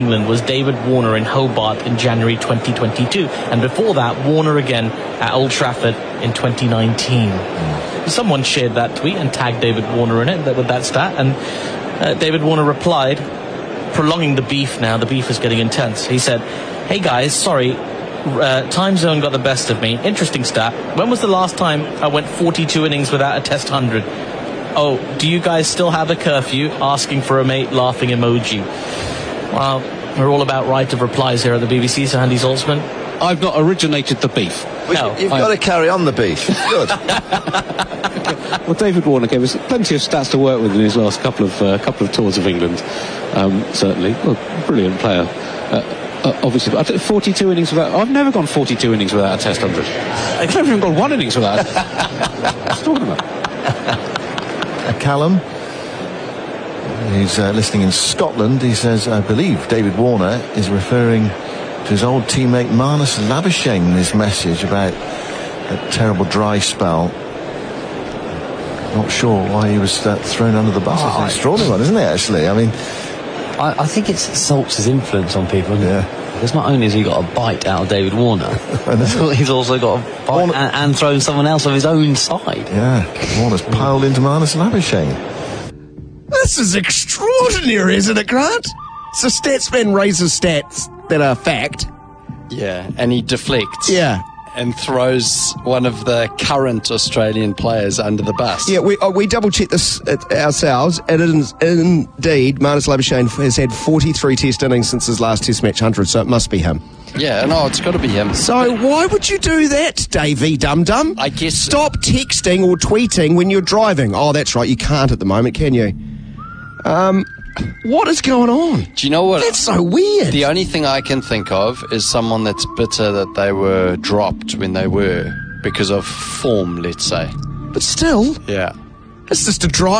England was David Warner in Hobart in January 2022, and before that, Warner again at Old Trafford in 2019. Someone shared that tweet and tagged David Warner in it with that stat, and David Warner replied, prolonging the beef now, the beef is getting intense. He said, "Hey guys, sorry, time zone got the best of me. Interesting stat. When was the last time I went 42 innings without a Test 100? Oh, do you guys still have a curfew? Asking for a mate, laughing emoji." Well, we're all about right of replies here at the BBC, so Andy Zaltzman. I've not originated the beef. No. You've got to carry on the beef. Good. Well, David Warner gave us plenty of stats to work with in his last couple of tours of England. Certainly, well, brilliant player. Obviously, 42 innings without. I've never gone 42 innings without a Test 100. I've never even gone 1 innings without. What's talking about? Callum, he's listening in Scotland. He says, I believe David Warner is referring to his old teammate Marnus Labuschagne in his message about that terrible dry spell. Not sure why he was thrown under the bus. It's an extraordinary one, isn't it, actually? I mean, I think it's Saltz's influence on people, isn't yeah. it? Because not only has he got a bite out of David Warner, he's also got a bite and thrown someone else of his own side. Yeah, Warner's piled into Marnus Labuschagne. This is extraordinary, isn't it, Grant? So Statsman raises stats that are fact. Yeah, and he deflects. Yeah. And throws one of the current Australian players under the bus. Yeah, we double-checked this ourselves. It is indeed, Marnus Labuschagne has had 43 Test innings since his last Test match 100, so it must be him. Yeah, no, it's got to be him. So why would you do that, Davey Dum-Dum? I guess... Stop texting or tweeting when you're driving. Oh, that's right, you can't at the moment, can you? What is going on? Do you know what? That's so weird. The only thing I can think of is someone that's bitter that they were dropped when they were, because of form, let's say. But still, Yeah. it's just a dry